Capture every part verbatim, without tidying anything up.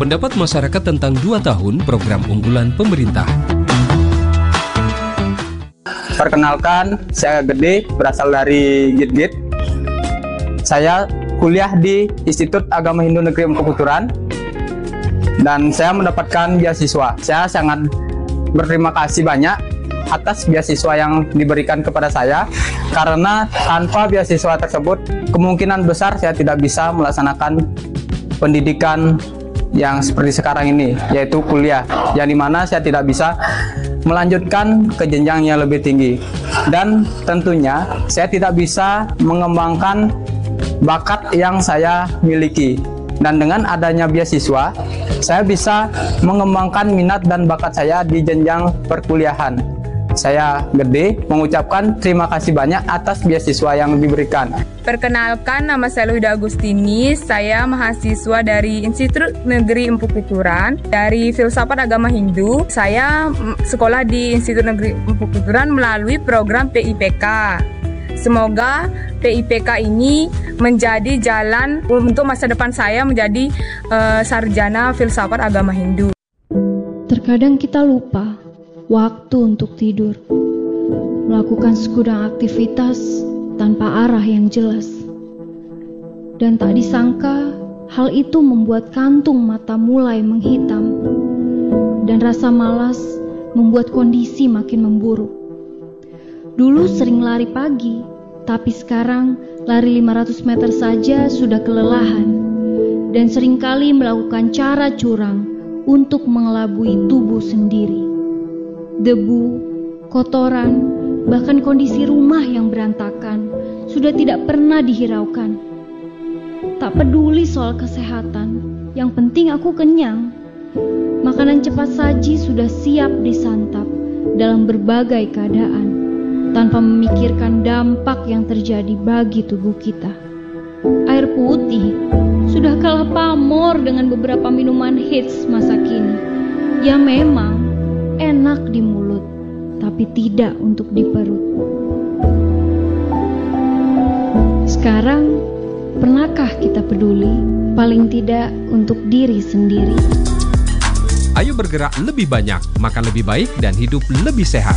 Pendapat masyarakat tentang dua tahun program unggulan pemerintah. Perkenalkan, saya Gede, berasal dari Git-Git. Saya kuliah di Institut Agama Hindu Negeri Empuk Uturan dan saya mendapatkan beasiswa. Saya sangat berterima kasih banyak atas beasiswa yang diberikan kepada saya, karena tanpa beasiswa tersebut kemungkinan besar saya tidak bisa melaksanakan pendidikan yang seperti sekarang ini, yaitu kuliah, yang dimana saya tidak bisa melanjutkan ke jenjang yang lebih tinggi. Dan tentunya saya tidak bisa mengembangkan bakat yang saya miliki. Dan dengan adanya beasiswa, saya bisa mengembangkan minat dan bakat saya di jenjang perkuliahan. Saya Gede mengucapkan terima kasih banyak atas beasiswa yang diberikan. Perkenalkan, nama saya Luhida Agustini. Saya mahasiswa dari Institut Negeri Empuk Uturan dari Filsafat Agama Hindu. Saya sekolah di Institut Negeri Empuk Uturan melalui program P I P K. Semoga P I P K ini menjadi jalan untuk masa depan saya menjadi uh, sarjana filsafat agama Hindu. Terkadang kita lupa waktu untuk tidur, melakukan segudang aktivitas tanpa arah yang jelas. Dan tak disangka, hal itu membuat kantung mata mulai menghitam, dan rasa malas membuat kondisi makin memburuk. Dulu sering lari pagi, tapi sekarang lari lima ratus meter saja sudah kelelahan, dan seringkali melakukan cara curang untuk mengelabui tubuh sendiri. Debu, kotoran, bahkan kondisi rumah yang berantakan sudah tidak pernah dihiraukan. Tak peduli soal kesehatan, yang penting aku kenyang. Makanan cepat saji sudah siap disantap dalam berbagai keadaan, tanpa memikirkan dampak yang terjadi bagi tubuh kita. Air putih sudah kalah pamor dengan beberapa minuman hits masa kini. Ya memang enak di mulut, tapi tidak untuk di perut. Sekarang, pernahkah kita peduli, paling tidak untuk diri sendiri? Ayo bergerak lebih banyak, makan lebih baik, dan hidup lebih sehat.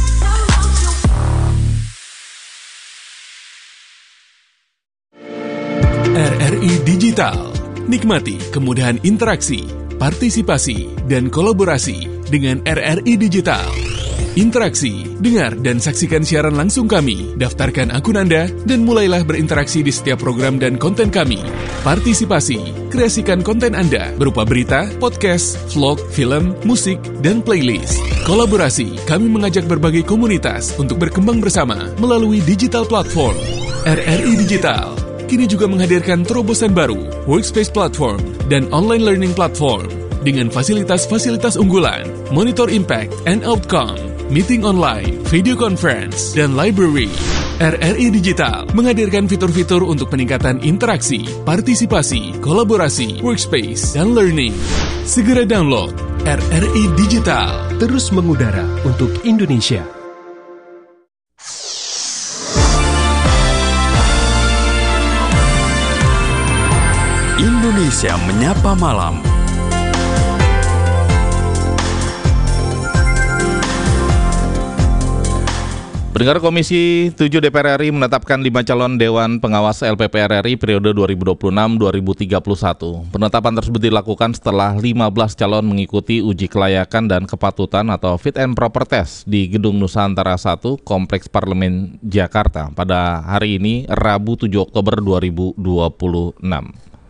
R R I Digital. Nikmati kemudahan interaksi, partisipasi, dan kolaborasi dengan R R I Digital. Interaksi, dengar dan saksikan siaran langsung kami, daftarkan akun Anda, dan mulailah berinteraksi di setiap program dan konten kami. Partisipasi, kreasikan konten Anda berupa berita, podcast, vlog, film, musik, dan playlist. Kolaborasi, kami mengajak berbagai komunitas untuk berkembang bersama melalui digital platform. R R I Digital kini juga menghadirkan terobosan baru, workspace platform, dan online learning platform dengan fasilitas-fasilitas unggulan, monitor impact and outcome, meeting online, video conference, dan library. R R I Digital menghadirkan fitur-fitur untuk peningkatan interaksi, partisipasi, kolaborasi, workspace, dan learning. Segera download R R I Digital. Terus mengudara untuk Indonesia. Indonesia Menyapa Malam. Pendengar, Komisi tujuh D P R R I menetapkan lima calon Dewan Pengawas L P P R R I periode dua ribu dua puluh enam sampai dua ribu tiga puluh satu. Penetapan tersebut dilakukan setelah lima belas calon mengikuti uji kelayakan dan kepatutan atau fit and proper test di Gedung Nusantara satu, Kompleks Parlemen Jakarta pada hari ini, Rabu tujuh Oktober dua ribu dua puluh enam.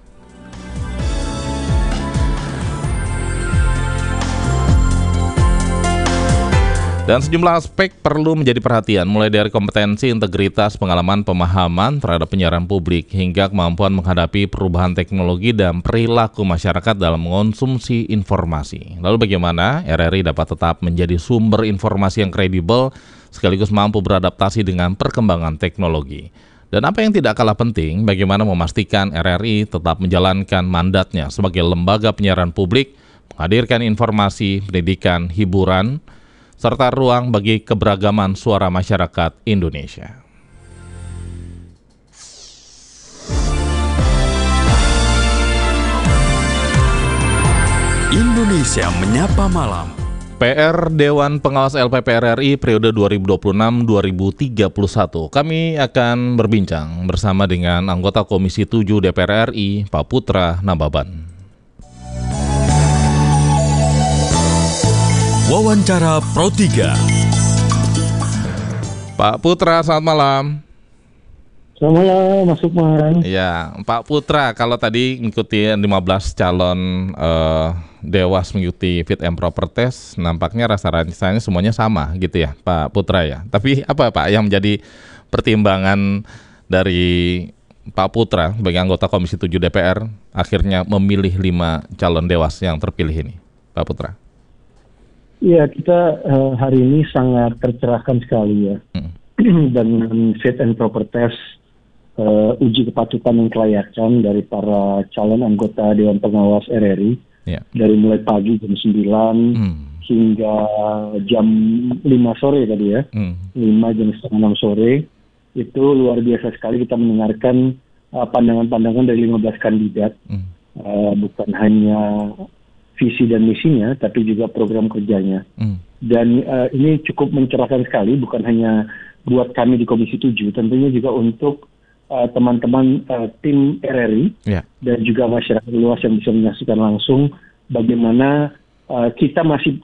Dan sejumlah aspek perlu menjadi perhatian, mulai dari kompetensi, integritas, pengalaman, pemahaman terhadap penyiaran publik, hingga kemampuan menghadapi perubahan teknologi dan perilaku masyarakat dalam mengonsumsi informasi. Lalu bagaimana R R I dapat tetap menjadi sumber informasi yang kredibel, sekaligus mampu beradaptasi dengan perkembangan teknologi? Dan apa yang tidak kalah penting, bagaimana memastikan R R I tetap menjalankan mandatnya sebagai lembaga penyiaran publik, menghadirkan informasi, pendidikan, hiburan, serta ruang bagi keberagaman suara masyarakat Indonesia. Indonesia Menyapa Malam. P R Dewan Pengawas L P P R R I periode dua ribu dua puluh enam sampai dua ribu tiga puluh satu. Kami akan berbincang bersama dengan anggota Komisi tujuh D P R R I, Pak Putra Nababan. Wawancara Pro tiga. Pak Putra, selamat malam. Selamat malam, Mas Sukman. Ya, Pak Putra, kalau tadi ngikuti lima belas calon eh, Dewas mengikuti fit and proper test, nampaknya rasa-rasanya semuanya sama gitu ya, Pak Putra ya. Tapi apa Pak yang menjadi pertimbangan dari Pak Putra sebagai anggota Komisi tujuh D P R akhirnya memilih lima calon Dewas yang terpilih ini, Pak Putra? Iya, kita uh, hari ini sangat tercerahkan sekali ya. Hmm. Dengan fit and proper test, uh, uji kepatutan dan kelayakan dari para calon anggota Dewan Pengawas R R I. Yeah. Dari mulai pagi jam sembilan hmm. hingga jam lima sore tadi ya. Hmm. lima jam setengah enam sore. Itu luar biasa sekali kita mendengarkan uh, pandangan-pandangan dari lima belas kandidat. Hmm. Uh, bukan hanya visi dan misinya, tapi juga program kerjanya. Hmm. Dan uh, ini cukup mencerahkan sekali, bukan hanya buat kami di Komisi tujuh, tentunya juga untuk uh, teman-teman uh, tim R R I yeah. dan juga masyarakat luas yang bisa menyaksikan langsung bagaimana uh, kita masih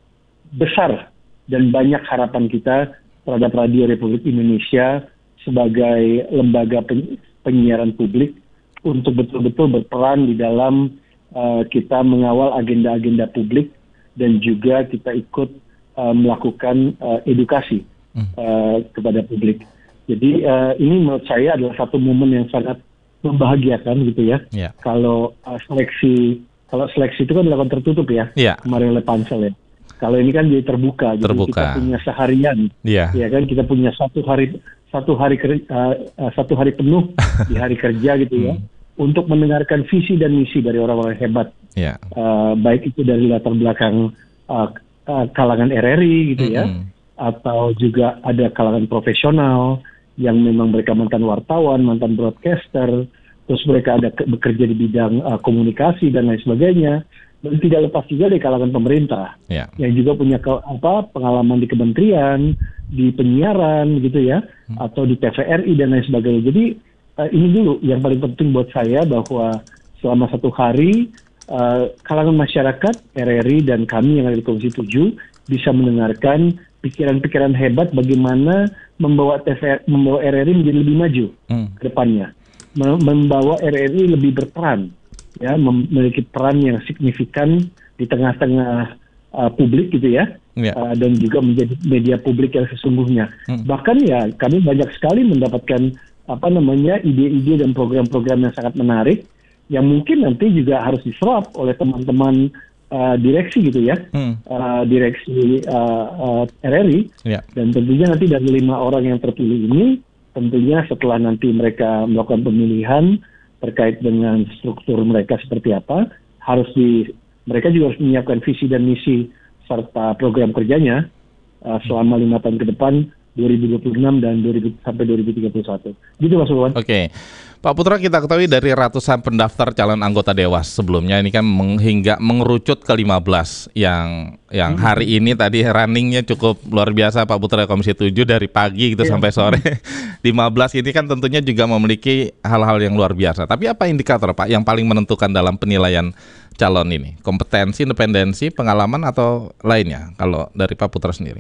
besar dan banyak harapan kita terhadap Radio Republik Indonesia sebagai lembaga penyiaran publik untuk betul-betul berperan di dalam uh, kita mengawal agenda-agenda publik dan juga kita ikut uh, melakukan uh, edukasi uh, kepada publik. Jadi uh, ini menurut saya adalah satu momen yang sangat membahagiakan gitu ya. Yeah. Kalau uh, seleksi kalau seleksi itu kan dilakukan tertutup ya, yeah. kemarin oleh pansel ya. Kalau ini kan jadi terbuka, terbuka. Jadi kita punya seharian, yeah. ya kan kita punya satu hari satu hari ker, uh, uh, satu hari penuh di hari kerja gitu ya, untuk mendengarkan visi dan misi dari orang-orang hebat, yeah. uh, baik itu dari latar belakang uh, uh, kalangan R R I gitu mm-hmm. ya, atau juga ada kalangan profesional yang memang mereka mantan wartawan, mantan broadcaster, terus mereka ada ke- bekerja di bidang uh, komunikasi dan lain sebagainya. Dan tidak lepas juga dari kalangan pemerintah yeah. yang juga punya ke, apa pengalaman di kementerian, di penyiaran gitu ya, hmm. atau di T V R I dan lain sebagainya. Jadi uh, ini dulu yang paling penting buat saya, bahwa selama satu hari uh, kalangan masyarakat R R I dan kami yang ada di Komisi tujuh bisa mendengarkan pikiran-pikiran hebat bagaimana membawa T V R, membawa R R I menjadi lebih maju hmm. ke depannya, membawa R R I lebih berperan, ya, memiliki peran yang signifikan di tengah-tengah uh, publik gitu ya, yeah. uh, dan juga menjadi media publik yang sesungguhnya. Hmm. Bahkan ya kami banyak sekali mendapatkan apa namanya ide-ide dan program-program yang sangat menarik yang mungkin nanti juga harus diserap oleh teman-teman uh, direksi gitu ya, hmm. uh, direksi uh, uh, R R I, yeah. dan tentunya nanti dari lima orang yang terpilih ini, tentunya setelah nanti mereka melakukan pemilihan terkait dengan struktur mereka seperti apa, harus di mereka juga harus menyiapkan visi dan misi serta program kerjanya uh, selama lima tahun ke depan, dua ribu dua puluh enam dan dua ribu sampai dua ribu tiga puluh satu. Gitu Mas Wawan. Oke. Okay. Pak Putra, kita ketahui dari ratusan pendaftar calon anggota Dewas sebelumnya ini kan meng, hingga mengerucut ke lima belas yang yang hmm. hari ini tadi runningnya cukup luar biasa Pak Putra, Komisi tujuh dari pagi gitu yeah. sampai sore. lima belas ini kan tentunya juga memiliki hal-hal yang luar biasa. Tapi apa indikator Pak yang paling menentukan dalam penilaian calon ini? Kompetensi, independensi, pengalaman atau lainnya kalau dari Pak Putra sendiri?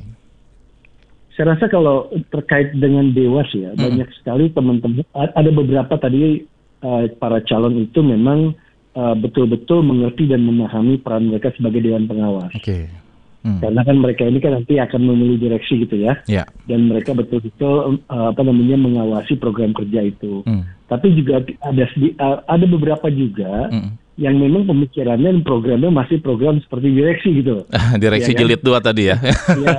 Saya rasa kalau terkait dengan Dewas ya, hmm. banyak sekali teman-teman, ada beberapa tadi uh, para calon itu memang uh, betul-betul mengerti dan memahami peran mereka sebagai Dewan Pengawas. Oke. Okay. Hmm. Karena kan mereka ini kan nanti akan memilih direksi gitu ya, yeah. dan mereka betul-betul uh, apa namanya mengawasi program kerja itu. Hmm. Tapi juga ada uh, ada beberapa juga hmm. yang memang pemikirannya dan programnya masih program seperti direksi gitu. Direksi ya, jilid kan? dua tadi ya. Iya,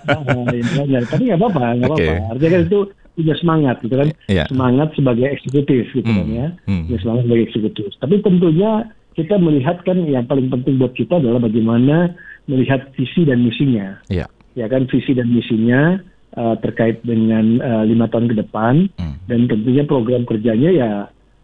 uh, ya, tapi nggak apa-apa, nggak okay. apa-apa. Artinya kan itu punya semangat gitu kan, yeah. semangat sebagai eksekutif gitu hmm. kan ya, hmm. punya semangat sebagai eksekutif. Tapi tentunya kita melihat kan yang paling penting buat kita adalah bagaimana melihat visi dan misinya. Yeah. Ya kan, visi dan misinya uh, terkait dengan uh, lima tahun ke depan, hmm. dan tentunya program kerjanya ya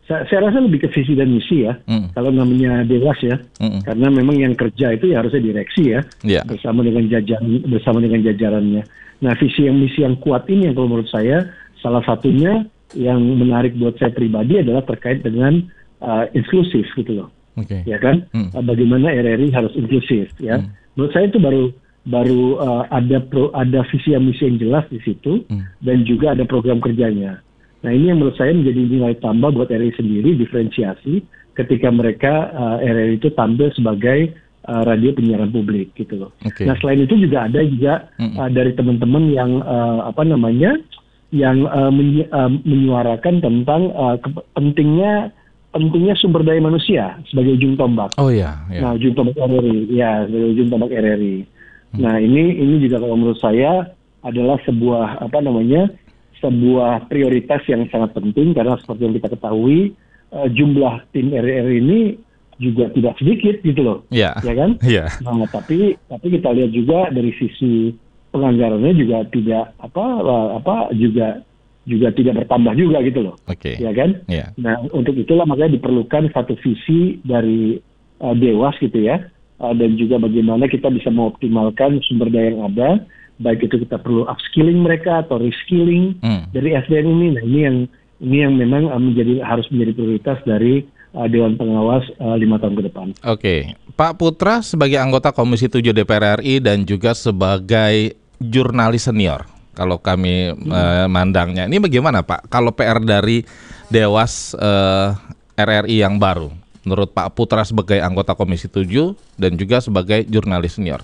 saya, saya rasa lebih ke visi dan misi ya. Mm. Kalau namanya Dewas ya, mm. karena memang yang kerja itu ya harusnya direksi ya, yeah. bersama dengan jajaran bersama dengan jajarannya. Nah, visi yang misi yang kuat ini yang kalau menurut saya salah satunya yang menarik buat saya pribadi adalah terkait dengan uh, inklusif gitu loh, okay. ya kan? Mm. Uh, bagaimana R R I harus inklusif ya. Mm. Menurut saya itu baru baru uh, ada pro, ada visi yang misi yang jelas di situ mm. dan juga ada program kerjanya. Nah, ini yang menurut saya menjadi nilai tambah buat R R I sendiri, diferensiasi ketika mereka uh, R R I itu tampil sebagai uh, radio penyiaran publik gitu loh. Okay. Nah, selain itu juga ada juga mm-hmm. uh, dari teman-teman yang uh, apa namanya yang uh, menyi- uh, menyuarakan tentang uh, ke- pentingnya pentingnya sumber daya manusia sebagai ujung tombak. Oh iya. Yeah, yeah. Nah, ujung tombak R R I, ya sebagai ujung tombak R R I. Mm. Nah, ini ini juga kalau menurut saya adalah sebuah apa namanya sebuah prioritas yang sangat penting karena seperti yang kita ketahui uh, jumlah tim R R I ini juga tidak sedikit gitu loh, yeah. ya kan? Yeah. Nah, tapi tapi kita lihat juga dari sisi penganggarannya juga tidak apa apa juga juga tidak bertambah juga gitu loh, okay. ya kan? Yeah. Nah, untuk itulah makanya diperlukan satu visi dari uh, Dewas gitu ya, uh, dan juga bagaimana kita bisa mengoptimalkan sumber daya yang ada. Baik itu kita perlu upskilling mereka atau reskilling hmm. dari S D M ini. Nah, ini yang ini yang memang uh, menjadi harus menjadi prioritas dari uh, Dewan Pengawas uh, lima tahun ke depan. Oke, okay. Pak Putra sebagai anggota Komisi tujuh D P R R I dan juga sebagai jurnalis senior, kalau kami hmm. uh, mandangnya, ini bagaimana Pak? Kalau P R dari Dewas uh, R R I yang baru, menurut Pak Putra sebagai anggota Komisi tujuh dan juga sebagai jurnalis senior.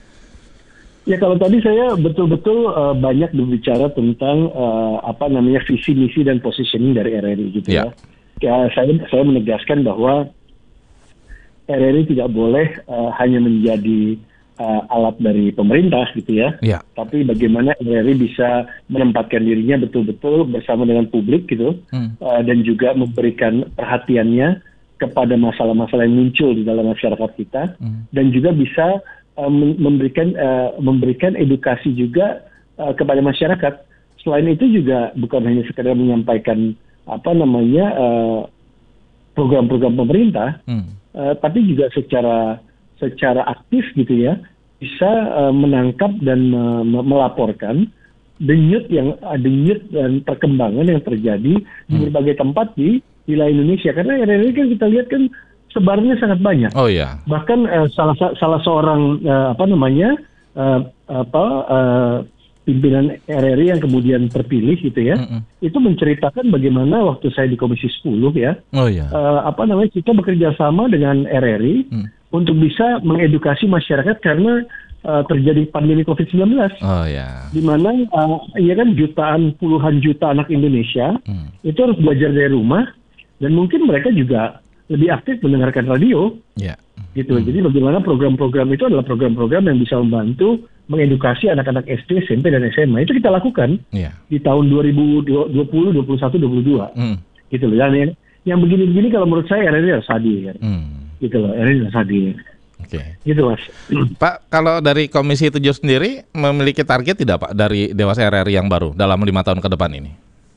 Ya, kalau tadi saya betul-betul uh, banyak berbicara tentang uh, apa namanya visi, misi dan positioning dari R R I gitu ya. Ya, saya saya menegaskan bahwa R R I tidak boleh uh, hanya menjadi uh, alat dari pemerintah gitu ya. Ya. Tapi bagaimana R R I bisa menempatkan dirinya betul-betul bersama dengan publik gitu, hmm. uh, dan juga memberikan perhatiannya kepada masalah-masalah yang muncul di dalam masyarakat kita, hmm. dan juga bisa Uh, memberikan uh, memberikan edukasi juga uh, kepada masyarakat. Selain itu juga bukan hanya sekedar menyampaikan apa namanya uh, program-program pemerintah, hmm. uh, tapi juga secara secara aktif gitu ya bisa uh, menangkap dan uh, melaporkan denyut yang uh, denyut dan perkembangan yang terjadi hmm. di berbagai tempat di wilayah Indonesia. Karena R R I kan kita lihat kan sebarnya sangat banyak. Oh ya. Bahkan uh, salah salah seorang uh, apa namanya uh, apa uh, pimpinan R R I yang kemudian terpilih gitu ya, mm-mm. itu menceritakan bagaimana waktu saya di Komisi sepuluh ya, oh ya. Uh, apa namanya kita bekerja sama dengan R R I mm. untuk bisa mengedukasi masyarakat karena uh, terjadi pandemi covid sembilan belas. Oh ya. Di mana uh, ya kan jutaan puluhan juta anak Indonesia mm. itu harus belajar dari rumah dan mungkin mereka juga lebih aktif mendengarkan radio, yeah. gitu. Hmm. Jadi bagaimana program-program itu adalah program-program yang bisa membantu mengedukasi anak-anak S D, S M P dan S M A. Itu kita lakukan yeah. di tahun dua ribu dua puluh, dua puluh satu, dua puluh dua, hmm. gitu loh. Dan yang begini-begini kalau menurut saya R R I harus hadir, hmm. gitu loh. R R I harus hadir. Oke. Okay. Gitu Mas. Pak, kalau dari Komisi tujuh sendiri memiliki target tidak Pak dari Dewas R R I yang baru dalam lima tahun ke depan ini?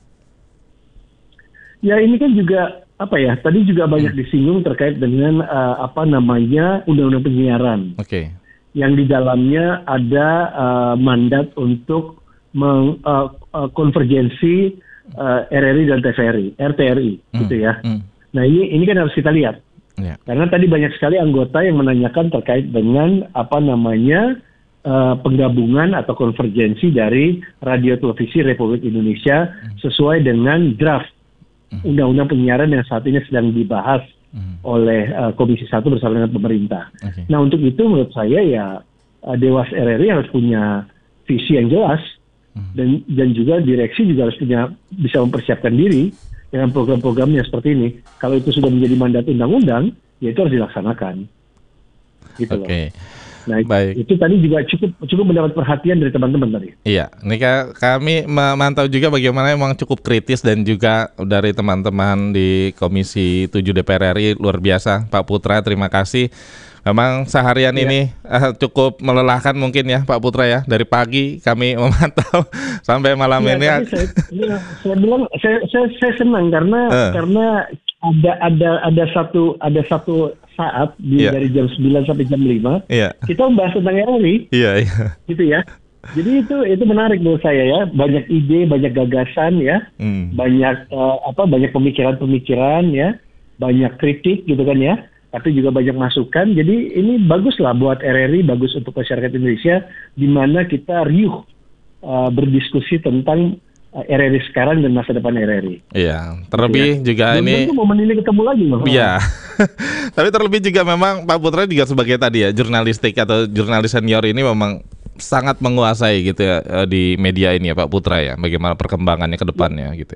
Ya ini kan juga apa ya? Tadi juga banyak disinggung terkait dengan uh, apa namanya undang-undang penyiaran. Oke. Okay. Yang di dalamnya ada uh, mandat untuk meng, uh, uh, konvergensi uh, R R I dan T V R I, R T R I, hmm. gitu ya. Hmm. Nah ini ini kan harus kita lihat. Yeah. Karena tadi banyak sekali anggota yang menanyakan terkait dengan apa namanya uh, penggabungan atau konvergensi dari Radio Televisi Republik Indonesia hmm. sesuai dengan draft Undang-Undang Penyiaran yang saat ini sedang dibahas hmm. oleh uh, Komisi satu bersama dengan pemerintah. Okay. Nah untuk itu menurut saya ya uh, Dewas R R I harus punya visi yang jelas hmm. dan dan juga direksi juga harus punya bisa mempersiapkan diri dengan program-programnya seperti ini. Kalau itu sudah menjadi mandat undang-undang, ya itu harus dilaksanakan. Gitu Oke. Okay. Nah, baik. Itu tadi juga cukup cukup mendapat perhatian dari teman-teman tadi. Iya, ini kami memantau juga bagaimana memang cukup kritis dan juga dari teman-teman di Komisi tujuh D P R R I luar biasa. Pak Putra, terima kasih. Memang seharian ya. ini uh, cukup melelahkan mungkin ya Pak Putra ya. Dari pagi kami memantau sampai malam ya, ini. Saya, ya, saya bilang saya, saya, saya senang karena uh. karena ada ada ada satu ada satu saat di, yeah. dari jam sembilan sampai jam lima yeah. kita membahas tentang R R I. Iya, yeah, yeah. Gitu ya. Jadi itu itu menarik menurut saya ya, banyak ide, banyak gagasan ya, hmm. banyak uh, apa banyak pemikiran-pemikiran ya, banyak kritik gitu kan ya, tapi juga banyak masukan. Jadi ini bagus lah buat R R I, bagus untuk masyarakat Indonesia, di mana kita riuh uh, berdiskusi tentang R R I sekarang dan masa depan R R I. Iya, terlebih ya. juga Belum ini. Tentu momen ini ketemu lagi, loh. Iya. Tapi terlebih juga memang Pak Putra juga sebagai tadi ya jurnalistik atau jurnalis senior ini memang sangat menguasai gitu ya di media ini ya Pak Putra ya. Bagaimana perkembangannya ke depannya ya. gitu.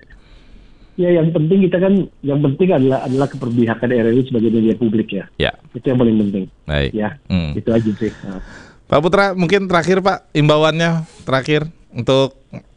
Ya, yang penting kita kan, yang penting adalah adalah keperpihakan R R I sebagai media publik ya. Ya. Itu yang paling penting. Baik. Ya, hmm. itu aja sih. Nah. Pak Putra, mungkin terakhir Pak, imbauannya terakhir untuk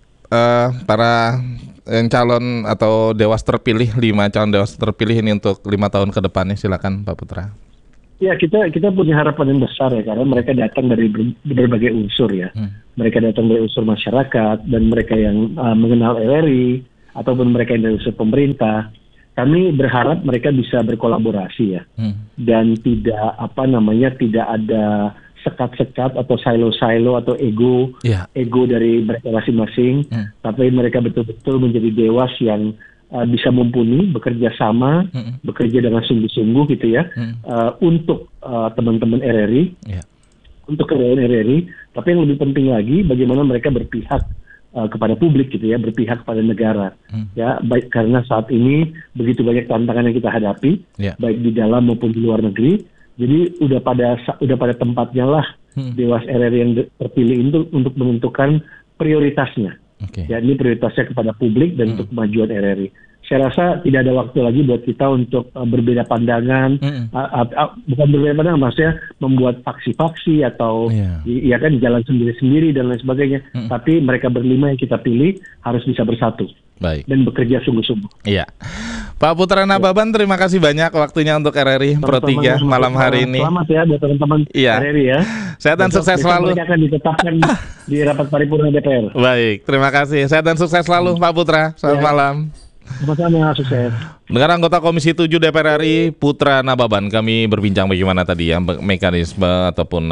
uh, para yang calon atau dewas terpilih, lima calon dewas terpilih ini untuk lima tahun ke depannya, silakan Pak Putra. Ya, kita kita punya harapan yang besar ya, karena mereka datang dari ber, berbagai unsur ya. Hmm. Mereka datang dari unsur masyarakat dan mereka yang uh, mengenal R R I ataupun mereka yang dari unsur pemerintah. Kami berharap mereka bisa berkolaborasi ya, hmm. dan tidak apa namanya tidak ada sekat-sekat atau silo-silo atau ego yeah. ego dari mereka masing-masing, hmm. tapi mereka betul-betul menjadi dewas yang uh, bisa mumpuni, bekerja sama, hmm. bekerja dengan sungguh-sungguh gitu ya, hmm. uh, untuk uh, teman-teman R R I, yeah. untuk kebaikan R R I. Tapi yang lebih penting lagi, bagaimana mereka berpihak uh, kepada publik gitu ya, berpihak kepada negara, hmm. ya, baik karena saat ini begitu banyak tantangan yang kita hadapi, yeah. baik di dalam maupun di luar negeri. Jadi udah pada udah pada tempatnya lah hmm. dewas R R I yang terpilih itu untuk menentukan prioritasnya. Okay. Ya, ini prioritasnya kepada publik dan hmm. untuk kemajuan R R I. Saya rasa tidak ada waktu lagi buat kita untuk uh, berbeda pandangan, hmm. uh, uh, uh, bukan berbeda pandangan, maksudnya membuat faksi-faksi atau yeah. ya kan jalan sendiri-sendiri dan lain sebagainya. Hmm. Tapi mereka berlima yang kita pilih harus bisa bersatu. Baik. Dan bekerja sungguh-sungguh. Iya. Pak Putra Nababan, terima kasih banyak waktunya untuk R R I Pro tiga malam hari ini. Selamat ya buat teman-teman iya. R R I ya. Sehat dan sukses selalu. Mereka akan ditetapkan di rapat paripurna D P R. Baik, terima kasih. Sehat dan sukses selalu Pak Putra. Selamat ya. malam. Sama-sama, sukses. Dengan anggota Komisi tujuh D P R R I Putra Nababan, kami berbincang bagaimana tadi ya mekanisme ataupun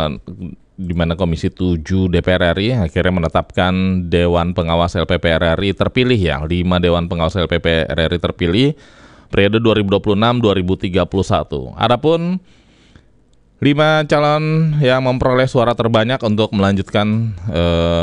di mana Komisi tujuh D P R R I akhirnya menetapkan Dewan Pengawas L P P R R I terpilih ya, lima Dewan Pengawas L P P R R I terpilih periode dua ribu dua puluh enam sampai dua ribu tiga puluh satu. Adapun lima calon yang memperoleh suara terbanyak untuk melanjutkan eh,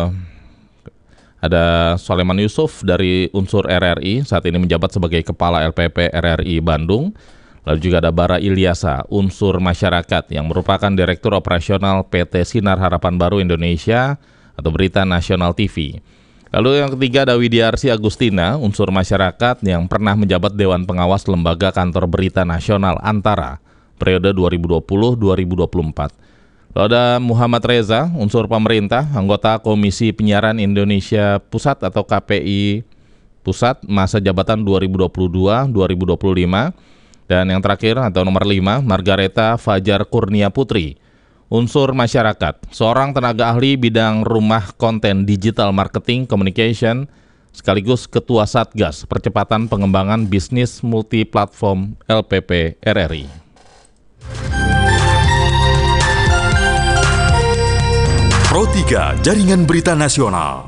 ada Soleman Yusuf dari unsur R R I, saat ini menjabat sebagai Kepala L P P R R I Bandung. Lalu juga ada Bara Ilyasa, unsur masyarakat yang merupakan Direktur Operasional P T Sinar Harapan Baru Indonesia atau Berita Nasional T V. Lalu yang ketiga ada Widiarsi Agustina, unsur masyarakat yang pernah menjabat Dewan Pengawas Lembaga Kantor Berita Nasional Antara periode dua ribu dua puluh sampai dua ribu dua puluh empat. Lalu ada Muhammad Reza, unsur pemerintah, anggota Komisi Penyiaran Indonesia Pusat atau K P I Pusat, masa jabatan dua ribu dua puluh dua sampai dua ribu dua puluh lima. Dan yang terakhir atau nomor lima, Margareta Fajar Kurnia Putri, unsur masyarakat, seorang tenaga ahli bidang rumah konten digital marketing communication, sekaligus Ketua Satgas Percepatan Pengembangan Bisnis Multiplatform L P P R R I. Pro tiga Jaringan Berita Nasional.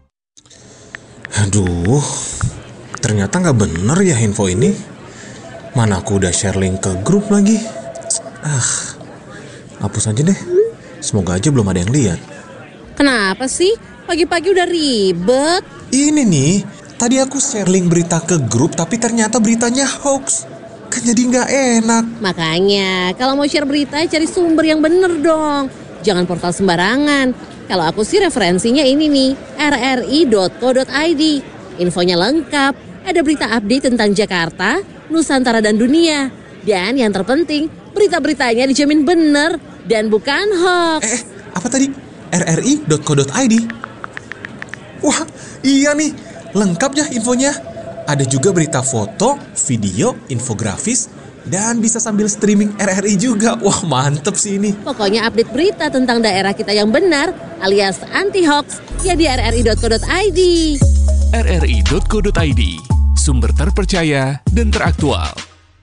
Aduh, ternyata nggak bener ya info ini. Mana aku udah share link ke grup lagi. Ah, hapus aja deh. Semoga aja belum ada yang lihat. Kenapa sih? Pagi-pagi udah ribet. Ini nih, tadi aku share link berita ke grup tapi ternyata beritanya hoax. Kan jadi nggak enak. Makanya, kalau mau share berita cari sumber yang bener dong. Jangan portal sembarangan. Kalau aku sih referensinya ini nih, r r i dot co dot i d. Infonya lengkap. Ada berita update tentang Jakarta, Nusantara dan dunia. Dan yang terpenting, berita-beritanya dijamin benar dan bukan hoax. Eh, apa tadi? r r i dot co dot i d. Wah, iya nih. Lengkap ya infonya. Ada juga berita foto, video, infografis, dan bisa sambil streaming R R I juga. Wah, mantep sih ini. Pokoknya update berita tentang daerah kita yang benar alias anti-hoax ya di r r i dot co dot i d. r r i dot co dot i d, sumber terpercaya dan teraktual.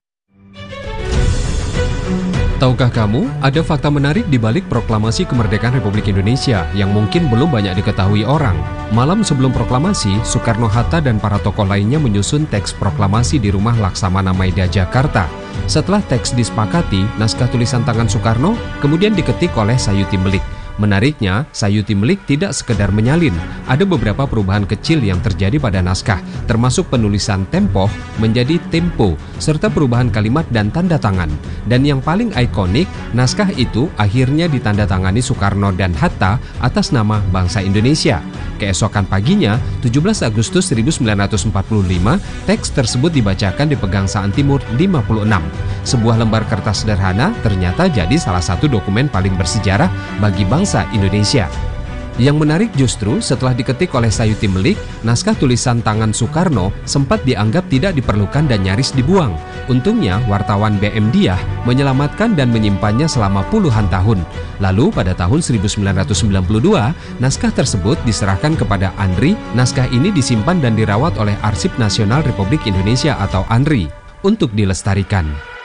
Tahukah kamu, ada fakta menarik di balik proklamasi kemerdekaan Republik Indonesia yang mungkin belum banyak diketahui orang. Malam sebelum proklamasi, Soekarno-Hatta dan para tokoh lainnya menyusun teks proklamasi di rumah Laksamana Maida, Jakarta. Setelah teks disepakati, naskah tulisan tangan Soekarno kemudian diketik oleh Sayuti Melik. Menariknya, Sayuti Melik tidak sekedar menyalin. Ada beberapa perubahan kecil yang terjadi pada naskah, termasuk penulisan tempoh menjadi tempo, serta perubahan kalimat dan tanda tangan. Dan yang paling ikonik, naskah itu akhirnya ditandatangani Soekarno dan Hatta atas nama bangsa Indonesia. Keesokan paginya, tujuh belas Agustus seribu sembilan ratus empat puluh lima, teks tersebut dibacakan di Pegangsaan Timur lima puluh enam. Sebuah lembar kertas sederhana ternyata jadi salah satu dokumen paling bersejarah bagi bangsa Indonesia. Yang menarik justru setelah diketik oleh Sayuti Melik, naskah tulisan tangan Soekarno sempat dianggap tidak diperlukan dan nyaris dibuang. Untungnya wartawan B M Diah menyelamatkan dan menyimpannya selama puluhan tahun. Lalu pada tahun seribu sembilan ratus sembilan puluh dua, naskah tersebut diserahkan kepada ANRI. Naskah ini disimpan dan dirawat oleh Arsip Nasional Republik Indonesia atau ANRI untuk dilestarikan.